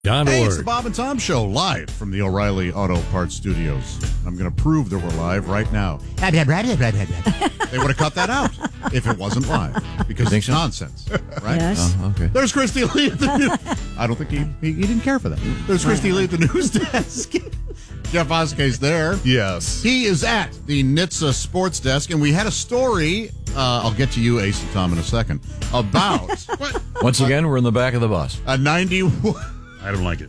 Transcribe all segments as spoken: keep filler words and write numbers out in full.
Hey, it's the Bob and Tom Show, live from the O'Reilly Auto Parts Studios. I'm going to prove that we're live right now. They would have cut that out if it wasn't live, because it's so? nonsense, right? Yes. Oh, okay. There's Christy Lee at the news. I don't think he, he, he didn't care for that. There's Christy Lee at the news desk. Jeff Oskay's there. Yes. He is at the N H T S A Sports Desk, and we had a story, uh, I'll get to you, Ace and Tom, in a second, about what? Once again, we're in the back of the bus. a ninety-one... I don't like it.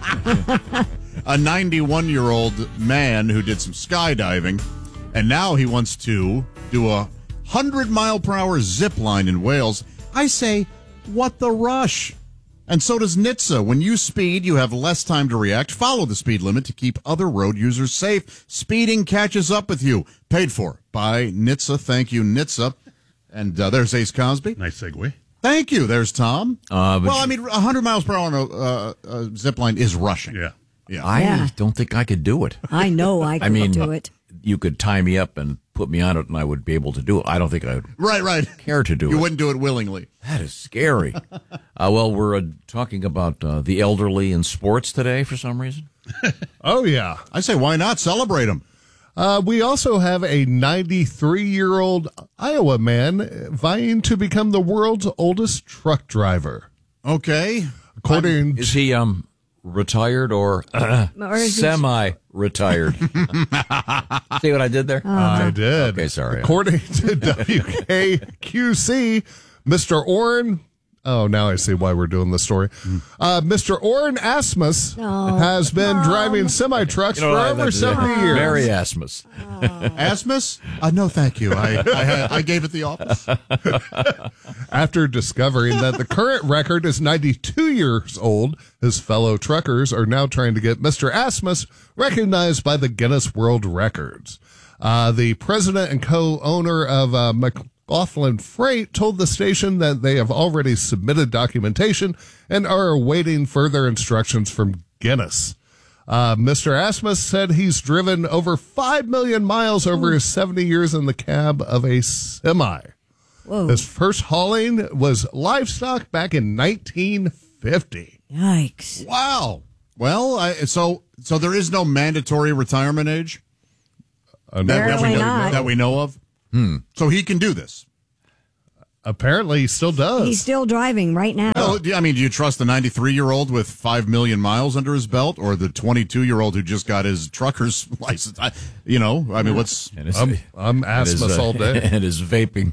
a ninety-one-year-old man who did some skydiving, and now he wants to do a one hundred mile per hour zip line in Wales. I say, what the rush? And so does N H T S A. When you speed, you have less time to react. Follow the speed limit to keep other road users safe. Speeding catches up with you. Paid for by N H T S A. Thank you, N H T S A. And uh, there's Ace Cosby. Nice segue. Thank you. There's Tom. Uh, well, I mean, one hundred miles per hour on a uh, uh, zip line is rushing. Yeah. Yeah. I Yeah. don't think I could do it. I know I could I mean, do it. you could tie me up and put me on it, and I would be able to do it. I don't think I would Right, right. care to do You it. wouldn't do it willingly. That is scary. uh, well, we're uh, talking about uh, the elderly in sports today for some reason. Oh, yeah. I say, why not celebrate them? Uh, we also have a ninety-three-year-old Iowa man vying to become the world's oldest truck driver. Okay. According Is he um retired or, uh, Or is he- semi-retired? See what I did there? I did. Okay, sorry. According to W K Q C, Mister Orrin, oh, now I see why we're doing this story. Uh, Mister Orrin Asmus has been driving semi-trucks You know, for I- over that's, uh, seventy years. Mary Asmus. Asmus? Uh, no, thank you. I, I, had, I gave it the office. After discovering that the current record is ninety-two years old, his fellow truckers are now trying to get Mister Asmus recognized by the Guinness World Records. Uh, the president and co-owner of uh, McLaughlin Freight told the station that they have already submitted documentation and are awaiting further instructions from Guinness. Uh, Mister Asmus said he's driven over five million miles over his seventy years in the cab of a semi. Whoa. His first hauling was livestock back in nineteen fifty. Yikes. Wow. Well, I, so so there is no mandatory retirement age Uh, that, that, we Apparently know, not. that we know of? Hmm. So he can do this. Apparently, he still does. He's still driving right now. Well, do- I mean, do you trust the ninety-three-year-old with five million miles under his belt or the twenty-two-year-old who just got his trucker's license? I, you know, I mean, what's... And his, I'm, I'm and his, Asmus uh, all day. And his vaping.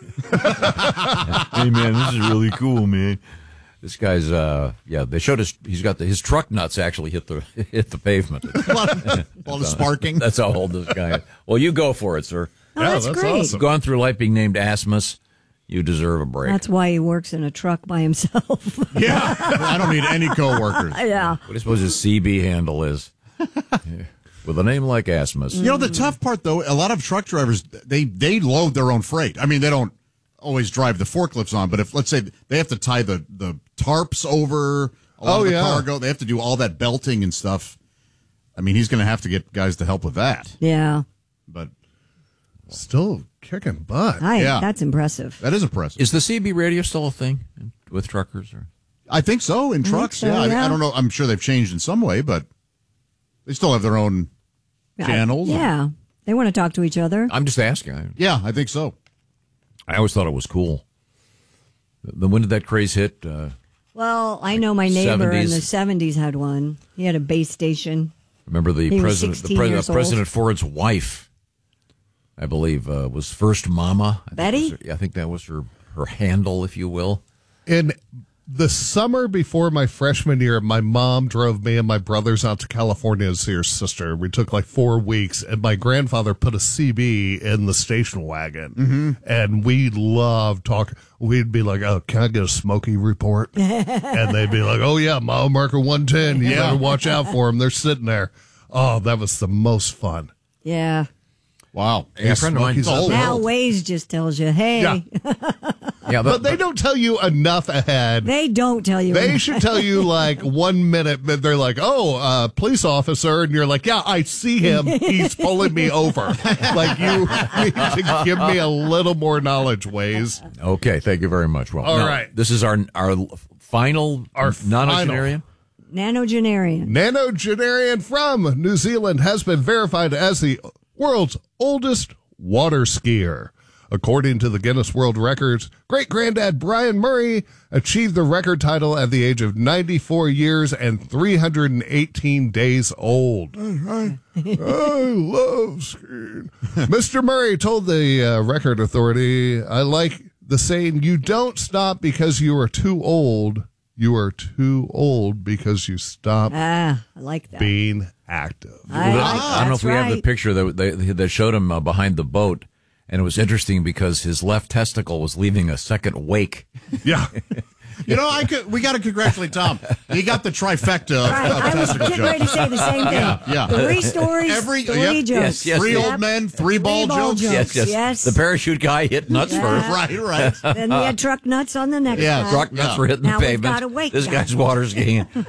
Hey, man, this is really cool, man. This guy's, uh, yeah, they showed us, he's got the, his truck nuts actually hit the hit the pavement. a lot of, a lot of sparking? That's how old this guy is. Well, you go for it, sir. Oh, Yeah, that's, that's great. awesome. Gone through life being named Asmus. You deserve a break. That's why he works in a truck by himself. Yeah. I don't need any coworkers. yeah. What do you suppose his C B handle is? Yeah. With a name like Asmus. You know, the tough part, though, a lot of truck drivers, they, they load their own freight. I mean, they don't always drive the forklifts on, but if, let's say, they have to tie the, the tarps over a lot Oh, of the yeah. cargo, they have to do all that belting and stuff. I mean, he's going to have to get guys to help with that. Yeah. But Still kicking butt. Hi, Yeah. that's impressive. that is impressive. Is the C B radio still a thing with truckers? Or I think so, in trucks, so, yeah. I, mean, yeah. I don't know. I'm sure they've changed in some way, but they still have their own channels. Yeah. They want to talk to each other. I'm just asking. I, Yeah, I think so. I always thought it was cool. Then when did that craze hit? Uh, Well, I know my neighbor in seventies. the seventies had one. He had a base station. remember the He was president, the sixteen president, years old. President Ford's wife, I believe, uh, was First Mama. I think Betty? was her- I think that was her her handle, if you will. In the summer before my freshman year, my mom drove me and my brothers out to California to see her sister. We took like four weeks, and my grandfather put a C B in the station wagon. Mm-hmm. And we loved talking. We'd be like, oh, can I get a Smokey report? And they'd be like, oh, yeah, mile marker one ten. You Yeah. better watch out for them. They're sitting there. Oh, that was the most fun. Yeah. Wow. Yeah, a friend of mine- It's all Now world. Waze just tells you, hey, Yeah. Yeah, But they don't tell you enough ahead. they don't tell you. They should tell you like one minute, but they're like, oh, uh, police officer. And you're like, yeah, I see him. He's pulling me over. Like, you need to give me a little more knowledge, Waze. Okay, thank you very much. Well, All now, right. this is our our final Our non-ocean final. area. Nanogenarian. Nanogenarian from New Zealand has been verified as the world's oldest water skier. According to the Guinness World Records, great-granddad Brian Murray achieved the record title at the age of ninety-four years and three hundred eighteen days old. I, I love skiing. Mister Murray told the uh, record authority, I like the saying, you don't stop because you are too old. You are too old because you stopped Ah, I like that. being active. I, like, I don't know if that's we have the right. picture that they, that showed him uh, behind the boat, and it was interesting because his left testicle was leaving a second wake. Yeah. You know, I could. We got to congratulate Tom. He got the trifecta of, Right, of I was testicle getting ready to jokes. say the same thing. Yeah, yeah. Three stories, Every- three yep. jokes. Yes, yes. Three Yep. old men, three ball, ball jokes. jokes. Yes, yes, Yes. The parachute guy hit nuts Yeah. first. Right, right. Then we had truck nuts on the next Yeah, one. Truck nuts Yeah. were hitting Now the we've pavement. gotta wait, This guys. guy's water skiing. you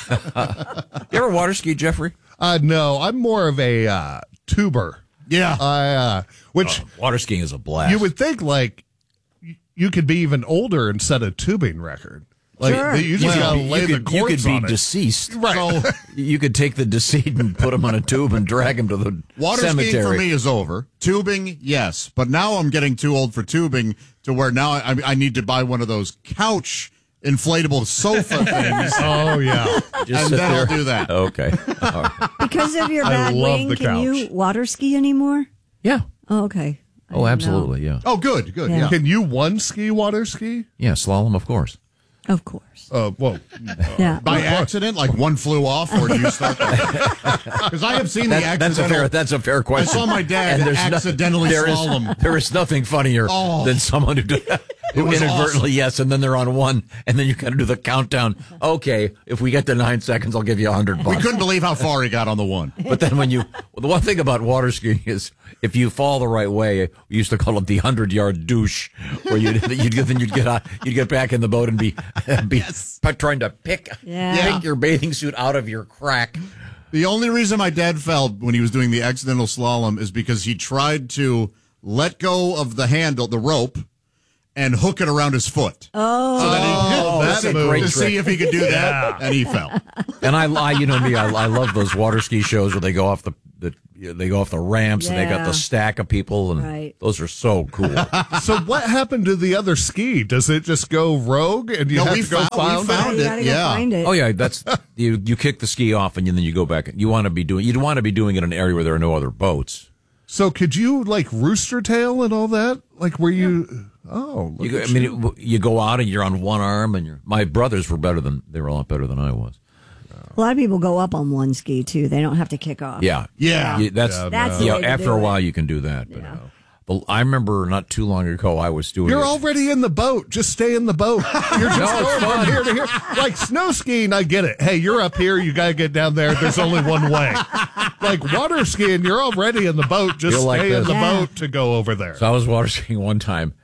ever water ski, Jeffrey? Uh, no, I'm more of a uh, tuber. Yeah. I, uh, which Oh, water skiing is a blast. you would think like y- you could be even older and set a tubing record. Like Sure. you just Well, gotta you lay the could, you corpse could be on it. deceased. Right. So you could take the deceased and put him on a tube and drag him to the Water cemetery. skiing for me is over. Tubing, yes, but now I'm getting too old for tubing to where now I, I need to buy one of those couch inflatable sofa things, Oh yeah. Just and sit then I'll there. do that. Okay. All right. Because of your I bad love wing, the can you couch. water ski anymore? Yeah. Oh, okay. I Oh, didn't absolutely. Yeah. Oh, good, good. Yeah. Yeah. Can you one ski water ski? Yeah. Slalom, of course. know. Of course. Uh, whoa. Yeah. By accident, like one flew off, or do you start? Because I have seen the That, that's a accidental. fair. That's a fair question. saw my dad And there's no- accidentally there is- slalom. there is nothing funnier Oh. than someone who, do, who was inadvertently awesome. yes, and then they're on one, and then you got to do the countdown. Okay, if we get to nine seconds, I'll give you a hundred We bucks. couldn't believe how far he got on the one. But then when you, well, the one thing about water skiing is if you fall the right way, we used to call it the hundred yard douche, where you'd, you'd get, then you'd get out, you'd get back in the boat and be, be trying to pick, Yeah. pick your bathing suit out of your crack. The only reason my dad fell when he was doing the accidental slalom is because he tried to let go of the handle, the rope, and hook it around his foot. Oh. So that he Oh, hit that's that a move great to trick. see if he could do that, and he fell. And I, I, you know me, I, I love those water ski shows where they go off the, the they go off the ramps and they got Yeah. the stack of people, and Right. those are so cool. So what happened to the other ski? Does it just go rogue and you No, have we to go found- we find found it? you it, gotta go yeah. find it. Oh yeah, that's you. You kick the ski off and then you go back. You want to be doing. You'd want to be doing it in an area where there are no other boats. So could you like rooster tail and all that? Like where you? Oh, look You, go- at I mean, you. it, you go out and you're on one arm, and you're. My brothers were better than they were a lot better than I was. A lot of people go up on one ski too. They don't have to kick off. Yeah, Yeah. You- that's Yeah, That's the yeah. way to After do a it. while, you can do that. But, Yeah. uh, but I remember not too long ago, I was doing. You're it. already in the boat. Just stay in the boat. You're just No, it's going from fun. here to here. Like snow skiing, I get it. Hey, you're up here. You got to get down there. There's only one way. Like water skiing, you're already in the boat. Just You're stay like in this. the Yeah. boat to go over there. So I was water skiing one time,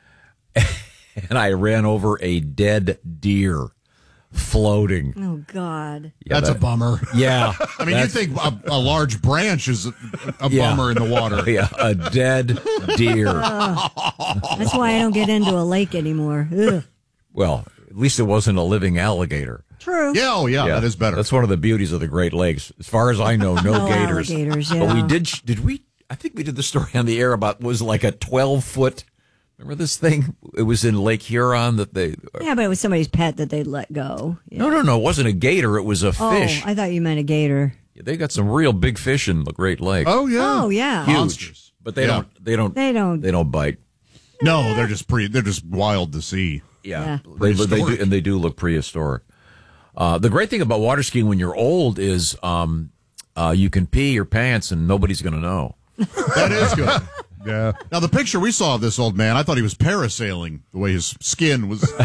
and I ran over a dead deer floating. Oh God. Yeah, That's that- a bummer. Yeah, I mean, you think a, a large branch is a, a Yeah. bummer in the water. yeah, a dead deer. That's why I don't get into a lake anymore. Ugh. Well, at least it wasn't a living alligator. True. Yeah, oh yeah, that is better. That's one of the beauties of the Great Lakes. As far as I know, no, No gators. alligators, But we yeah. did. Did we? I think we did the story on the air about was like a twelve foot. Remember this thing? It was in Lake Huron that they. Yeah, but it was somebody's pet that they let go. Yeah. No, no, no. It wasn't a gator. It was a Oh, fish. I thought you meant a gator. They got some real big fish in the Great Lakes. Oh yeah. Oh yeah. Huge. Monsters. But they Yeah. don't. They don't. They don't- They don't bite. No, they're just pretty. They're just wild to see. Yeah, Yeah. They, they do, Prehistoric. and they do look prehistoric. Uh, the great thing about water skiing when you're old is um, uh, you can pee your pants and nobody's going to know. That is good. Yeah. Now the picture we saw of this old man, I thought he was parasailing. The way his skin was. Look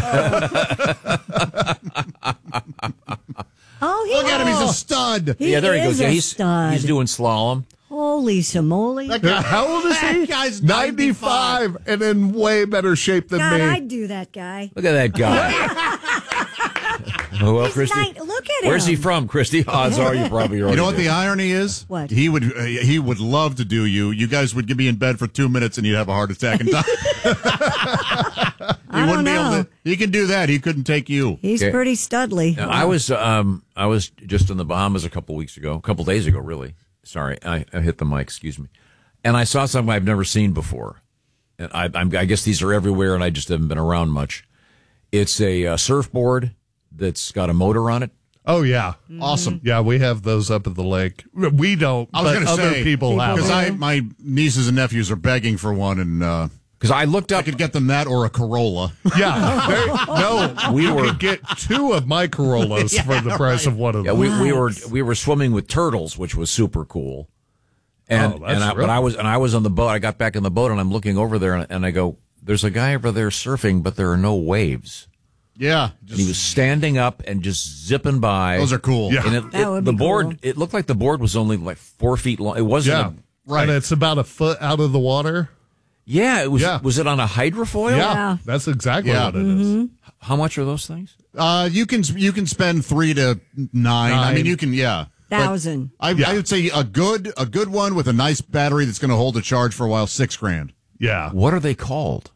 Oh, he at him, he's a stud. He yeah, there he is goes. Yeah, a he's stud. he's doing slalom. Holy simoly. That guy- How old is he? That guy's ninety-five and in way better shape than God, me. I'd do that guy. Look at that guy. well, He's Christy, nine- look at him. where's he from, Christy? Odds are you probably already You know what did. the irony is? What? He would uh, he would love to do you. You guys would be in bed for two minutes and you'd have a heart attack and die. He I wouldn't don't be able know. to. He can do that. He couldn't take you. He's Okay. pretty studly. Now, I was um I was just in the Bahamas a couple weeks ago, a couple days ago, really. Sorry, I, I hit the mic. Excuse me. And I saw something I've never seen before, and I, I'm, I guess these are everywhere, and I just haven't been around much. It's a uh, surfboard that's got a motor on it. Oh, yeah. Awesome. Yeah, we have those up at the lake. We don't, I was but going to other say people have because them. I my nieces and nephews are begging for one, and uh, Because I looked I up. could get them that or a Corolla. Yeah. There, no, We you were- could get two of my Corollas for the price of one of Yeah, them. we, we were Nice. we were swimming with turtles, which was super cool. And Oh, that's and I, really but I was and I was on the boat. I got back in the boat and I'm looking over there and, and I go, "There's a guy over there surfing, but there are no waves." Yeah, And he was standing up and just zipping by. those are cool. Yeah. And it, That it- would the be board. cool. It looked like the board was only like four feet long. It wasn't. Yeah. A, Right. And it's about a foot out of the water. yeah. It was. Yeah. Was it on a hydrofoil? Yeah. Yeah. That's exactly Yeah. what it is. How much are those things? Uh, you can you can spend three to nine. I Nine. mean, you can yeah. But Thousand. I, Yeah. I would say a good a good one with a nice battery that's going to hold a charge for a while. Six grand. Yeah. What are they called?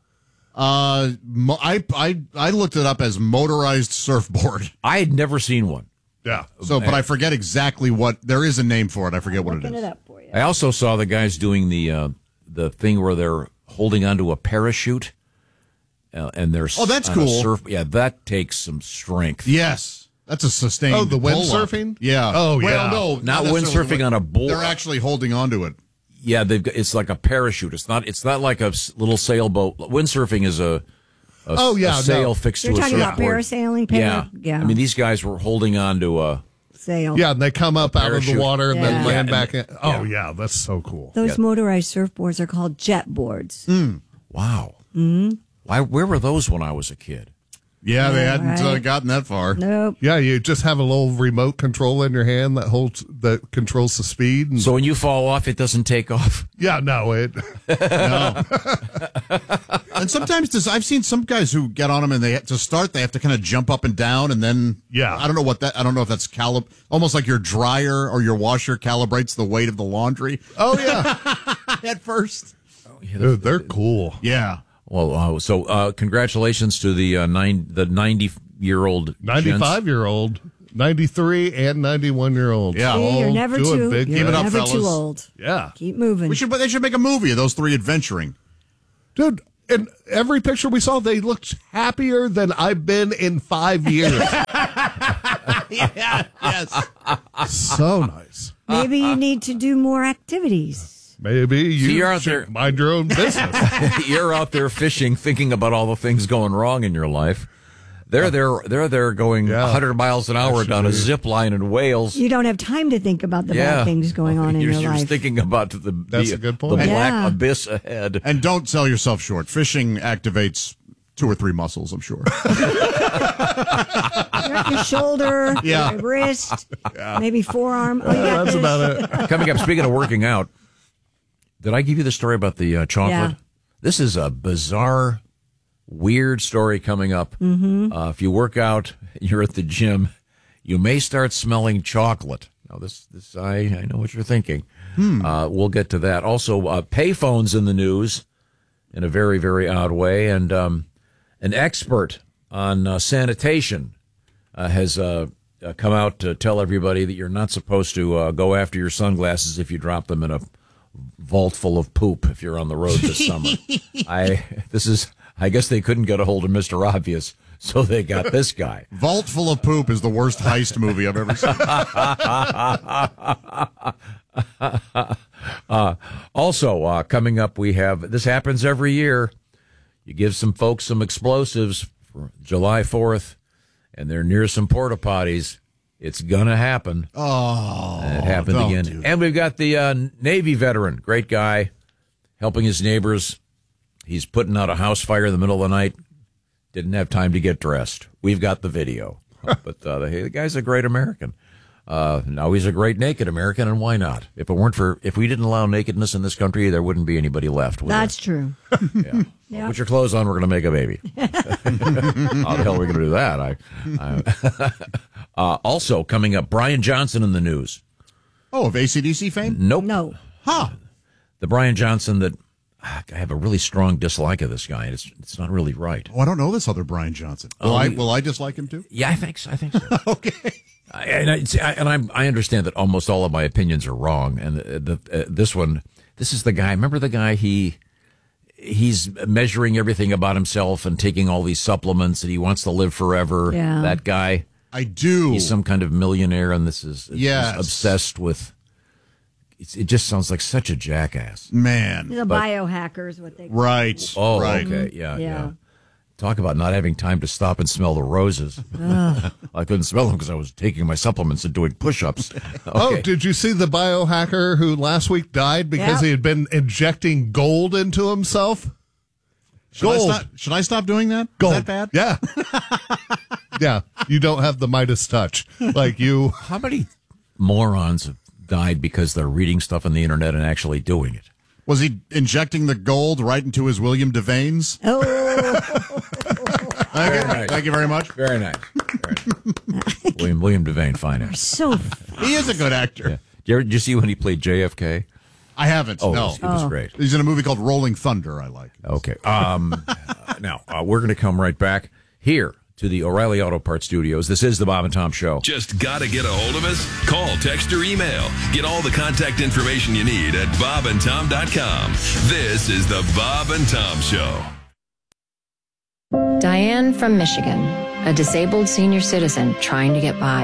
Uh, mo- I I I looked it up as motorized surfboard. I had never seen one. Yeah. So, but I forget exactly what there is a name for it. I forget what it Looking is. it up for you. I also saw the guys doing the uh, the thing where they're holding onto a parachute, uh, and they're Oh, that's on a cool. Surf, yeah, that takes some strength. Yes, that's a sustained. Oh, the pull-up. windsurfing? Yeah. Oh, well, yeah. no, Not necessarily windsurfing the- on a board. They're actually holding onto it. Yeah, they've got, it's like a parachute. It's not. It's not like a s- little sailboat. Windsurfing is a, a Oh, yeah, a sail no. fixed You're to a talking about surfboard. parasailing, Yeah, para- yeah. I mean, these guys were holding on to a. Sail. Yeah, and they come up out of the parachute. water and then Yeah. land Yeah, back in. and- Oh, yeah, that's so cool. Those Yeah. motorized surfboards are called jet boards. Wow. Mm-hmm. Why? Where were those when I was a kid? Yeah, they Yeah, hadn't uh, right. gotten that far. Nope. Yeah, you just have a little remote control in your hand that holds that controls the speed. And So when you fall off, it doesn't take off. yeah, no, it. No. And sometimes this, I've seen some guys who get on them and they to start they have to kind of jump up and down and then Yeah. I don't know what that I don't know if that's calib almost like your dryer or your washer calibrates the weight of the laundry Oh yeah, at first. Dude, they're cool. Yeah. Well, uh, so uh, congratulations to the uh, nine the ninety year old Ninety-five year old, ninety-three, and ninety-one year old. Yeah. See, you're Oh, never doing too. big You're Keep it up, never fellas. too old. Yeah, Keep moving. We should but they should make a movie of those three adventuring. dude. In every picture we saw, they looked happier than I've been in five years. Yeah. Yes. So nice. Maybe you need to do more activities. Maybe you you're out should there- mind your own business. You're out there fishing, thinking about all the things going wrong in your life. They're there. They're there going Yeah. one hundred miles an hour down a Actually. zip line in Wales. You don't have time to think about the yeah, bad things going on in you're, your you're life. thinking about the That's the, a good the point. black Yeah. abyss ahead. And don't sell yourself short. Fishing activates two or three muscles, I'm sure. your, your shoulder, Yeah. your wrist, maybe forearm. Oh, you got That's this. about it. Coming up, speaking of working out, did I give you the story about the uh, chocolate? Yeah. This is a bizarre, weird story coming up. Mm-hmm. Uh, if you work out, you're at the gym, you may start smelling chocolate. Now, this, this, I, I know what you're thinking. Uh, we'll get to that. Also, uh, payphones in the news in a very, very odd way, and um, an expert on uh, sanitation uh, has uh, uh, come out to tell everybody that you're not supposed to uh, go after your sunglasses if you drop them in a vault full of poop if you're on the road this summer. I this is I guess they couldn't get a hold of Mister Obvious, so they got this guy. Vault Full of Poop is the worst heist movie I've ever seen. Uh, also, uh, coming up, we have this happens every year. You give some folks some explosives for July fourth, and they're near some porta potties. It's gonna happen. Oh, And it happened don't again. do that. And we've got the uh, Navy veteran, great guy, helping his neighbors. He's putting out a house fire in the middle of the night. Didn't have time to get dressed. We've got the video. But uh, the, the guy's a great American. Uh, now he's a great naked American, and why not? If it weren't for, if we didn't allow nakedness in this country, there wouldn't be anybody left. would That's true. there? Yeah. Yeah. Put your clothes on. We're going to make a baby. How the hell are we going to do that? I. I uh, also coming up, Brian Johnson in the news. Oh, of A C D C fame? Nope. No. Huh. The Brian Johnson that I have a really strong dislike of this guy, and it's it's not really right. Oh, I don't know this other Brian Johnson. Will Oh, I you- will I dislike him too? Yeah, I think so. I think so. Okay. I, and I, see, I, and I'm, I understand that almost all of my opinions are wrong. And the, the, uh, this one, this is the guy. Remember the guy? He he's measuring everything about himself and taking all these supplements, and he wants to live forever. Yeah. That guy. I do. He's some kind of millionaire, and this is Yes. he's obsessed with. It's, it just sounds like such a jackass. Man. The But- biohacker is what they Right. Oh, right. okay, yeah, yeah, Yeah. Talk about not having time to stop and smell the roses. I couldn't smell them because I was taking my supplements and doing push-ups. Okay. Oh, did you see the biohacker who last week died because Yep. he had been injecting gold into himself? Should I, Gold. stop, should I stop doing that? Is Gold. that bad? Yeah. Yeah. You don't have the Midas touch. Like you. How many morons have died because they're reading stuff on the internet and actually doing it? Was he injecting the gold right into his William Devane's? Oh, Thank you. nice. Thank you very much. Very nice. Very nice. William William Devane, fine actor. so He is a good actor. Yeah. Did you, ever, did you see when he played J F K? I haven't. Oh, no. it was, it was great. He's in a movie called Rolling Thunder. I like. Okay. Um, uh, now, uh, we're going to come right back here to the O'Reilly Auto Parts Studios. This is the Bob and Tom Show. Just gotta get a hold of us? Call, text, or email. Get all the contact information you need at bob and tom dot com. This is the Bob and Tom Show. Diane from Michigan, a disabled senior citizen trying to get by.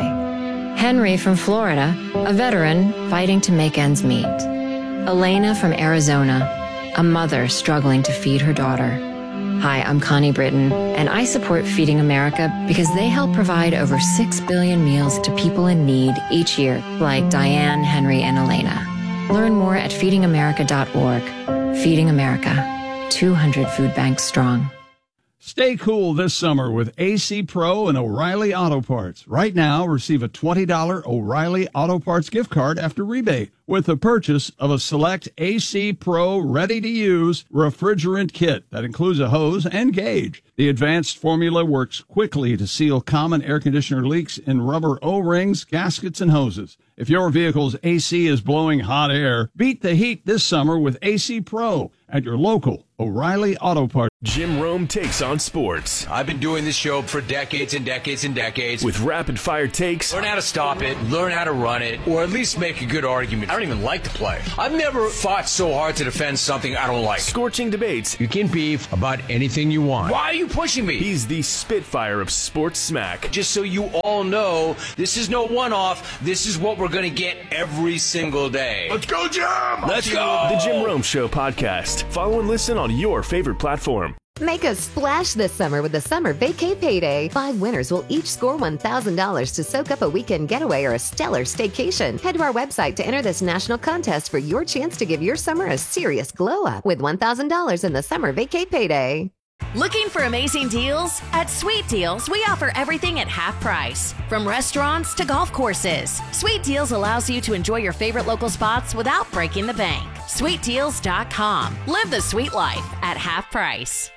Henry from Florida, a veteran fighting to make ends meet. Elena from Arizona, a mother struggling to feed her daughter. Hi, I'm Connie Britton, and I support Feeding America because they help provide over six billion meals to people in need each year, like Diane, Henry, and Elena. Learn more at feeding america dot org. Feeding America, two hundred food banks strong. Stay cool this summer with A C Pro and O'Reilly Auto Parts. Right now, receive a twenty dollars O'Reilly Auto Parts gift card after rebate with the purchase of a select A C Pro ready-to-use refrigerant kit that includes a hose and gauge. The advanced formula works quickly to seal common air conditioner leaks in rubber O-rings, gaskets, and hoses. If your vehicle's A C is blowing hot air, beat the heat this summer with A C Pro at your local O'Reilly Auto Parts. Jim Rome takes on sports I've been doing this show for decades and decades and decades. with rapid fire takes, Learn how to stop it, learn how to run it, or at least make a good argument. I don't even like to play. I've never fought so hard to defend something I don't like. scorching debates. You can beef about anything you want. Why are you pushing me? He's the Spitfire of sports smack. Just so you all know, this is no one-off. This is what we're going to get every single day. Let's go, Jim! Let's go! The Jim Rome Show podcast. Follow and listen on your favorite platform. Make a splash this summer with the Summer Vacay Payday. Five winners will each score one thousand dollars to soak up a weekend getaway or a stellar staycation. Head to our website to enter this national contest for your chance to give your summer a serious glow up with one thousand dollars in the Summer Vacay Payday. Looking for amazing deals? At Sweet Deals, we offer everything at half price. From restaurants to golf courses, Sweet Deals allows you to enjoy your favorite local spots without breaking the bank. sweet deals dot com. Live the sweet life at half price.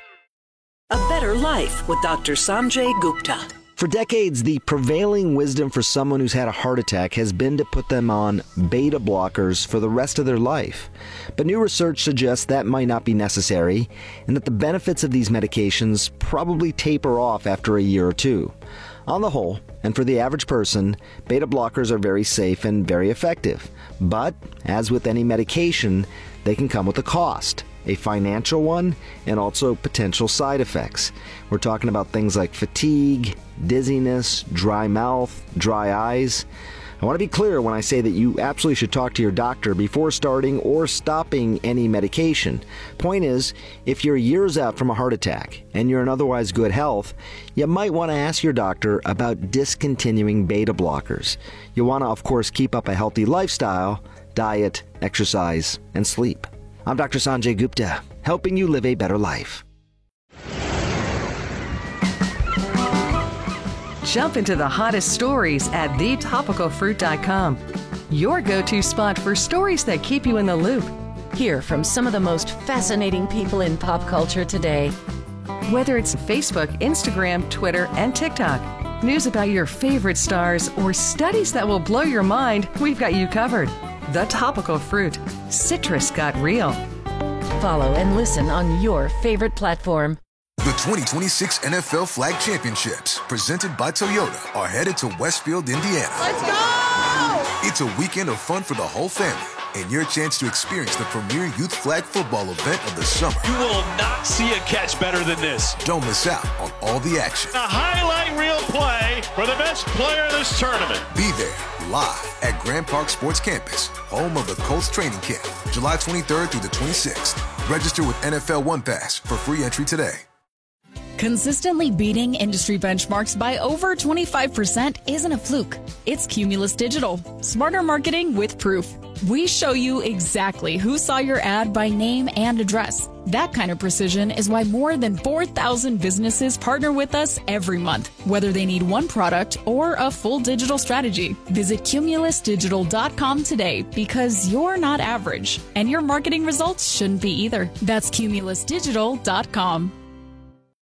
A Better Life with Doctor Sanjay Gupta. For decades, the prevailing wisdom for someone who's had a heart attack has been to put them on beta blockers for the rest of their life. But new research suggests that might not be necessary, and that the benefits of these medications probably taper off after a year or two. On the whole, and for the average person, beta blockers are very safe and very effective. But, as with any medication, they can come with a cost. A financial one, and also potential side effects. We're talking about things like fatigue, dizziness, dry mouth, dry eyes. I want to be clear when I say that you absolutely should talk to your doctor before starting or stopping any medication. Point is, if you're years out from a heart attack and you're in otherwise good health, you might want to ask your doctor about discontinuing beta blockers. You want to, of course, keep up a healthy lifestyle, diet, exercise, and sleep. I'm Doctor Sanjay Gupta, helping you live a better life. Jump into the hottest stories at the topical fruit dot com. Your go-to spot for stories that keep you in the loop. Hear from some of the most fascinating people in pop culture today. Whether it's Facebook, Instagram, Twitter, and TikTok, news about your favorite stars, or studies that will blow your mind, we've got you covered. The Topical Fruit. Citrus got real. Follow and listen on your favorite platform. The twenty twenty-six N F L Flag Championships, presented by Toyota, are headed to Westfield, Indiana. Let's go! It's a weekend of fun for the whole family and your chance to experience the premier youth flag football event of the summer. You will not see a catch better than this. Don't miss out on all the action. A highlight reel play for the best player in this tournament. Be there live at Grand Park Sports Campus, home of the Colts training camp, July twenty-third through the twenty-sixth. Register with N F L One Pass for free entry today. Consistently beating industry benchmarks by over twenty-five percent isn't a fluke. It's Cumulus Digital. Smarter marketing with proof. We show you exactly who saw your ad by name and address. That kind of precision is why more than four thousand businesses partner with us every month, whether they need one product or a full digital strategy. Visit cumulus digital dot com today, because you're not average, and your marketing results shouldn't be either. That's cumulus digital dot com.